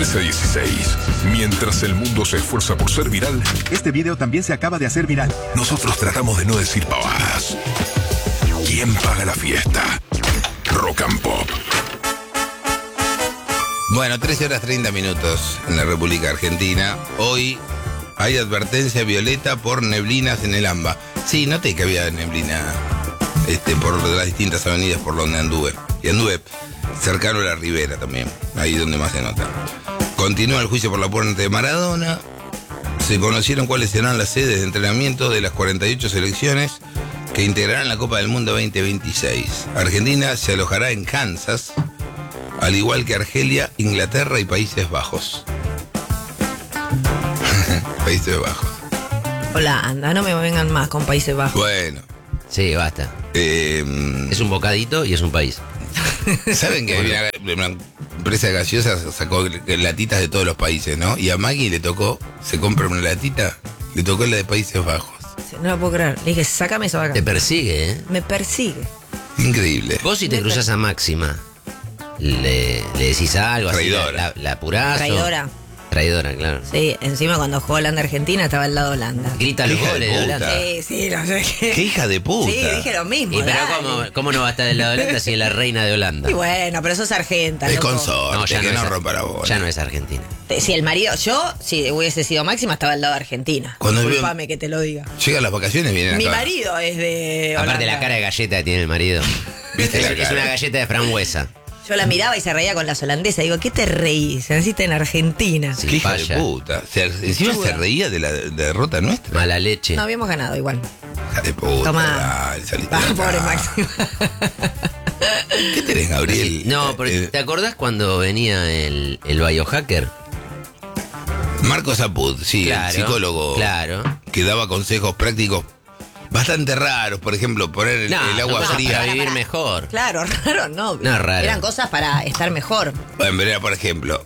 13 a 16. Mientras el mundo se esfuerza por ser viral, este video también se acaba de hacer viral. Nosotros tratamos de no decir pavadas. ¿Quién paga la fiesta? Rock and Pop. Bueno, 13 horas 30 minutos en la República Argentina. Hoy hay advertencia violeta por neblinas en el AMBA. Sí, noté que había neblina por las distintas avenidas por donde anduve. Y anduve cercano a la Ribera también, ahí donde más se nota. Continúa el juicio por la muerte de Maradona. Se conocieron cuáles serán las sedes de entrenamiento de las 48 selecciones que integrarán la Copa del Mundo 2026. Argentina se alojará en Kansas, al igual que Argelia, Inglaterra y Países Bajos. Países Bajos. Holanda, no me vengan más con Países Bajos. Bueno. Sí, basta. Es un bocadito y es un país. ¿Saben que una empresa de gaseosas sacó latitas de todos los países, ¿no? Y a Maggie le tocó, se compra una latita, le tocó la de Países Bajos. No lo puedo creer. Le dije, sácame esa vaca. Te persigue, ¿eh? Me persigue. Increíble. Vos si te cruzás a Máxima, le decís algo, traidora. Así, la apurás. Traidora, claro. Sí, encima cuando jugó Holanda-Argentina estaba al lado de Holanda. Grita los goles de Holanda. Sí, no sé qué. ¡Qué hija de puta! Sí, dije lo mismo. Y pero ¿cómo no va a estar del lado de Holanda si es la reina de Holanda? Y bueno, pero sos argenta. Es loco. consorte, No, ya que no no es, rompa la bola. Ya no es Argentina. Si el marido, si hubiese sido Máxima, estaba al lado de Argentina. Disculpame que te lo diga. Llegan las vacaciones, vienen Mi acá. marido es de Holanda. Aparte la cara de galleta que tiene el marido. Es una galleta de frambuesa. Yo la miraba y se reía con las holandesas. Digo, ¿qué te reís? Naciste en Argentina. ¡Qué hija de puta! Encima se reía de la derrota nuestra. Mala leche. No habíamos ganado igual. Hija de puta. Toma. Pobre Máxima. ¿Qué tenés, Gabriel? No, porque ¿te acordás cuando venía el biohacker? Marco Zaput, sí, Claro, el psicólogo. Claro. Que daba consejos prácticos bastante raros, por ejemplo, poner el agua fría. Para vivir mejor. Claro, raro no. No, raro. Eran cosas para estar mejor. Bueno, era, por ejemplo,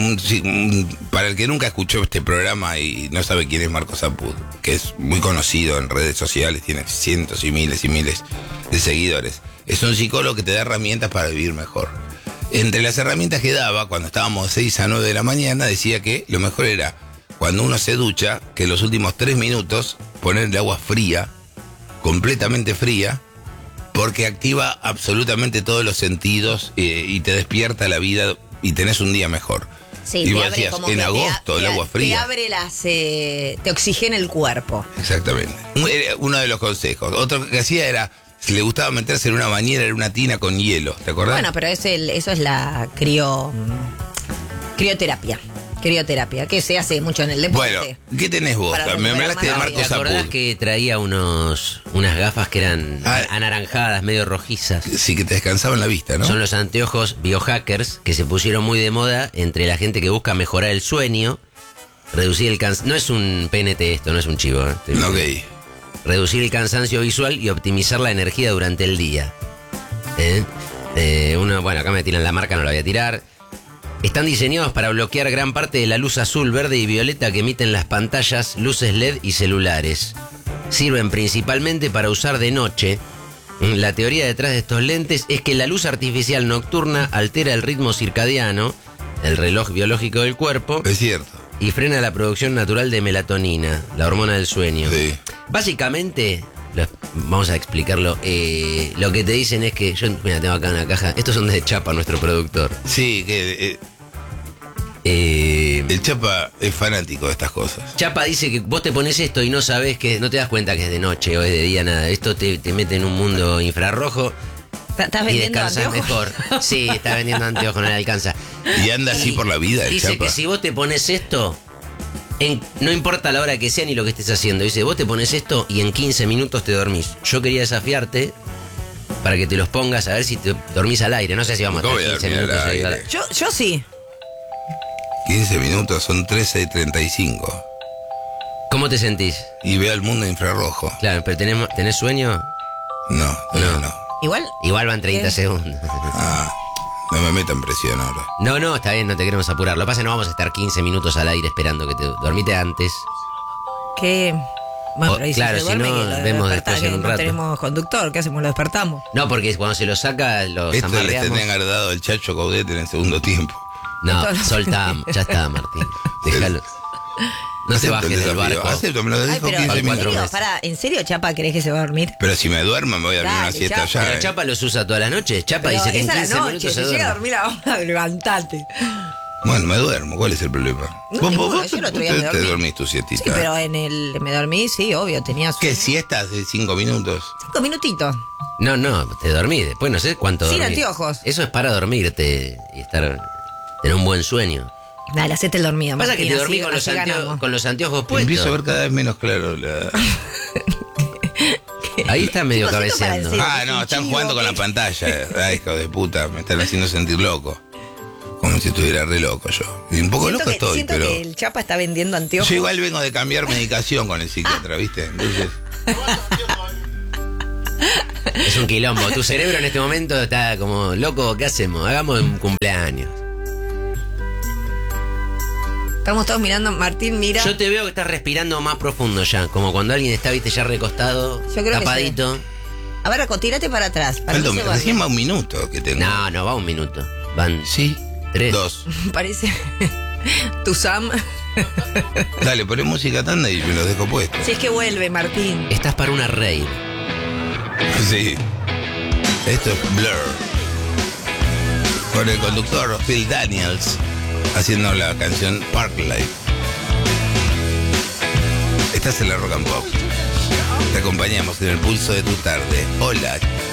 para el que nunca escuchó este programa y no sabe quién es Marco Zaput, que es muy conocido en redes sociales, tiene cientos y miles de seguidores. Es un psicólogo que te da herramientas para vivir mejor. Entre las herramientas que daba, cuando estábamos 6 a 9 de la mañana, decía que lo mejor era, cuando uno se ducha, que los últimos 3 minutos ponerle agua fría, completamente fría, porque activa absolutamente todos los sentidos y te despierta la vida y tenés un día mejor. Sí, y te vos abre decías, como en que agosto el agua fría. Te abre te oxigena el cuerpo. Exactamente. Uno de los consejos. Otro que hacía era, si le gustaba meterse en una bañera, en una tina con hielo, ¿te acordás? Bueno, pero eso es la crioterapia. Crioterapia, que se hace mucho en el deporte. Bueno, ¿qué tenés vos? Me hablaste de Marco ¿Te acordás Zaput. que traía unas gafas que eran anaranjadas, medio rojizas? Sí, que te descansaban la vista, ¿no? Son los anteojos biohackers que se pusieron muy de moda entre la gente que busca mejorar el sueño, reducir el cansancio. No es un PNT esto, no es un chivo. Ok. Reducir el cansancio visual y optimizar la energía durante el día. Bueno, acá me tiran la marca, no la voy a tirar. Están diseñados para bloquear gran parte de la luz azul, verde y violeta que emiten las pantallas, luces LED y celulares. Sirven principalmente para usar de noche. La teoría detrás de estos lentes es que la luz artificial nocturna altera el ritmo circadiano, el reloj biológico del cuerpo, Es cierto. y frena la producción natural de melatonina, la hormona del sueño. Sí. Básicamente, vamos a explicarlo. Lo que te dicen es que mira, tengo acá una caja. Estos son de Chapa, nuestro productor. Sí, que el Chapa es fanático de estas cosas. Chapa dice que vos te pones esto y no sabés no te das cuenta que es de noche o es de día, nada. Esto te mete en un mundo infrarrojo. ¿Estás Y vendiendo descansas anteojos? mejor. Sí, está vendiendo anteojos, no le alcanza. Y anda así por la vida el Dice Chapa. que si vos te pones esto, no importa la hora que sea ni lo que estés haciendo. Dice, vos te pones esto y en 15 minutos te dormís. Yo quería desafiarte para que te los pongas a ver si te dormís al aire. No sé si vamos a ¿Cómo estar voy a 15 dormir minutos al ahí. aire? Yo sí. 15 minutos son 13:35. ¿Cómo te sentís? Y ve al mundo infrarrojo. Claro, pero ¿tenés sueño? No, no. Igual Van 30 segundos. No me metan presión ahora. No, está bien, no te queremos apurar. Lo que pasa es que no vamos a estar 15 minutos al aire esperando que te dormite antes. que... Bueno, pero ahí claro, se duerme, si no, que lo vemos despertá, después en que un no rato. tenemos conductor, ¿qué hacemos? ¿Lo despertamos? No, porque cuando se lo saca, los Esto les amarreamos. tendrían que haber dado el Chacho Caudet en el segundo tiempo. No, soltamos, ya está, Martín. Déjalo. No te bajes del barco. Acepto, me lo dejo pero 15 ¿en minutos. serio? ¿En serio, Chapa, crees que se va a dormir? Pero si me duermo me voy a dormir Dale, una siesta Chapa. ya. Pero Chapa los usa todas las noches. Chapa Pero dice que en es a la 15 noche, minutos si se llega a duerme. dormir ahora, levantate. Bueno, me duermo. ¿Cuál es el problema? No, ninguno, yo el otro día me te dormí. dormís tu siestita. Sí, pero me dormí, sí, obvio, tenía ¿Qué siestas de 5 minutos? 5 minutitos. No, te dormís. Después no sé cuánto Sin dormís. anteojos. Eso es para dormirte y tener un buen sueño. Dale, hacete el dormido, Pasa Martín, que te dormís así ganamos. con los anteojos puestos. Empiezo a ver cada vez menos claro la... Ahí está medio Chicos, esto para cabeceando. decir- Ah, no, están chivo, jugando con ¿qué? la pantalla. Ay, hijo de puta, me están haciendo sentir loco. Como si estuviera re loco yo. Y un poco loco estoy, siento pero... que el Chapa está vendiendo anteojos. Yo igual vengo de cambiar medicación con el psiquiatra, ¿viste? Entonces... Es un quilombo. Tu cerebro en este momento está como, loco, ¿qué hacemos? Hagamos un cumpleaños. Estamos todos mirando, Martín mira. Yo te veo que estás respirando más profundo ya. Como cuando alguien está, viste, ya recostado, Yo creo que tapadito. A ver, tírate para atrás. Para Aldo, que me se recién duerma. va un minuto que tengo. No, va un minuto. Van Sí, 3. 2. Parece tu Sam. Dale, poné música tanda y me los dejo puestos. Si es que vuelve, Martín. Estás para una rave. Sí. Esto es Blur. Con el conductor Phil Daniels haciendo la canción Park Life. Estás en la Rock and Pop. Te acompañamos en el pulso de tu tarde. Hola.